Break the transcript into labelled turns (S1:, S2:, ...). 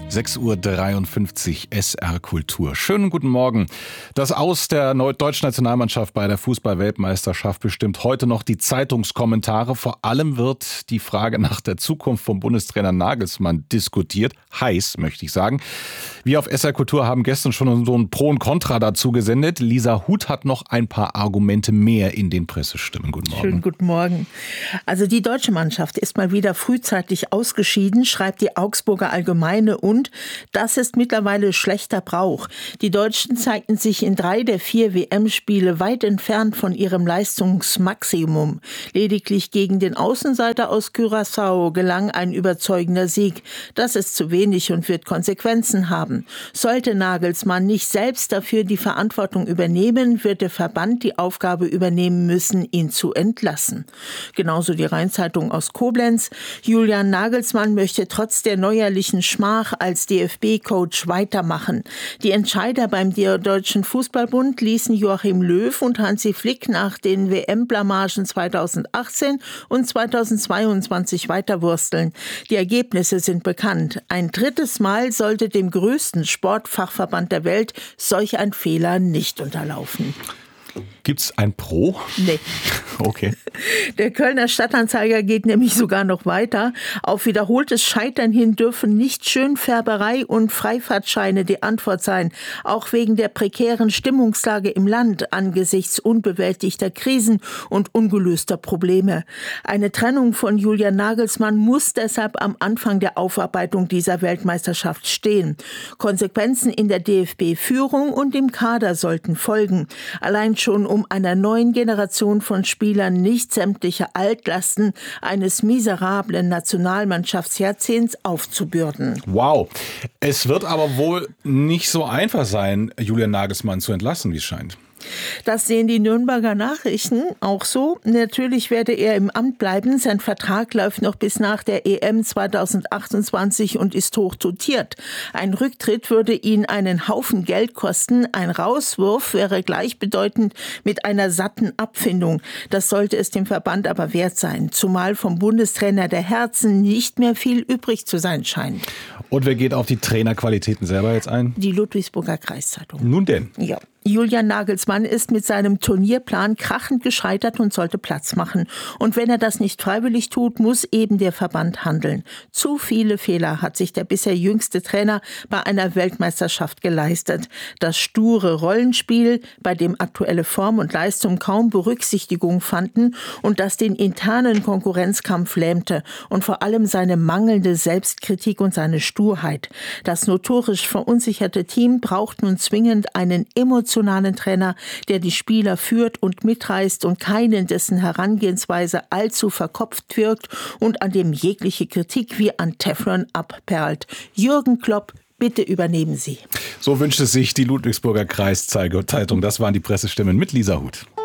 S1: 6:53 Uhr SR Kultur. Schönen guten Morgen. Das Aus der deutschen Nationalmannschaft bei der Fußball-Weltmeisterschaft bestimmt heute noch die Zeitungskommentare. Vor allem wird die Frage nach der Zukunft vom Bundestrainer Nagelsmann diskutiert. Heiß, möchte ich sagen. Wir auf SR Kultur haben gestern schon so ein Pro und Contra dazu gesendet. Lisa Huth hat noch ein paar Argumente mehr in den Pressestimmen. Guten Morgen.
S2: Schönen guten Morgen. Also die deutsche Mannschaft ist mal wieder frühzeitig ausgeschieden, schreibt die Augsburger Allgemeine, und das ist mittlerweile schlechter Brauch. Die Deutschen zeigten sich in 3 der 4 WM-Spiele weit entfernt von ihrem Leistungsmaximum. Lediglich gegen den Außenseiter aus Curaçao gelang ein überzeugender Sieg. Das ist zu wenig und wird Konsequenzen haben. Sollte Nagelsmann nicht selbst dafür die Verantwortung übernehmen, wird der Verband die Aufgabe übernehmen müssen, ihn zu entlassen. Genauso die Rheinzeitung aus Koblenz. Julian Nagelsmann möchte trotz der neuerlichen Schmach als DFB-Coach weitermachen. Die Entscheider beim Deutschen Fußballbund ließen Joachim Löw und Hansi Flick nach den WM-Blamagen 2018 und 2022 weiterwursteln. Die Ergebnisse sind bekannt. Ein drittes Mal sollte dem größten Sportfachverband der Welt solch ein Fehler nicht unterlaufen.
S1: Gibt's ein Pro?
S2: Nee.
S1: Okay.
S2: Der Kölner Stadtanzeiger geht nämlich sogar noch weiter. Auf wiederholtes Scheitern hin dürfen nicht Schönfärberei und Freifahrtscheine die Antwort sein. Auch wegen der prekären Stimmungslage im Land angesichts unbewältigter Krisen und ungelöster Probleme. Eine Trennung von Julian Nagelsmann muss deshalb am Anfang der Aufarbeitung dieser Weltmeisterschaft stehen. Konsequenzen in der DFB-Führung und im Kader sollten folgen. Allein schon um einer neuen Generation von Spielern nicht sämtliche Altlasten eines miserablen Nationalmannschaftsjahrzehnts aufzubürden.
S1: Wow. Es wird aber wohl nicht so einfach sein, Julian Nagelsmann zu entlassen, wie es scheint.
S2: Das sehen die Nürnberger Nachrichten auch so. Natürlich werde er im Amt bleiben. Sein Vertrag läuft noch bis nach der EM 2028 und ist hoch dotiert. Ein Rücktritt würde ihn einen Haufen Geld kosten. Ein Rauswurf wäre gleichbedeutend mit einer satten Abfindung. Das sollte es dem Verband aber wert sein. Zumal vom Bundestrainer der Herzen nicht mehr viel übrig zu sein scheint.
S1: Und wer geht auf die Trainerqualitäten selber jetzt ein?
S2: Die Ludwigsburger Kreiszeitung.
S1: Nun denn.
S2: Ja. Julian Nagelsmann ist mit seinem Turnierplan krachend gescheitert und sollte Platz machen. Und wenn er das nicht freiwillig tut, muss eben der Verband handeln. Zu viele Fehler hat sich der bisher jüngste Trainer bei einer Weltmeisterschaft geleistet. Das sture Rollenspiel, bei dem aktuelle Form und Leistung kaum Berücksichtigung fanden und das den internen Konkurrenzkampf lähmte. Und vor allem seine mangelnde Selbstkritik und seine Sturheit. Das notorisch verunsicherte Team braucht nun zwingend einen emotionalen Trainer, der die Spieler führt und mitreißt und keinen, dessen Herangehensweise allzu verkopft wirkt und an dem jegliche Kritik wie an Teflon abperlt. Jürgen Klopp, bitte übernehmen Sie.
S1: So wünscht es sich die Ludwigsburger Kreiszeitung. Das waren die Pressestimmen mit Lisa Huth.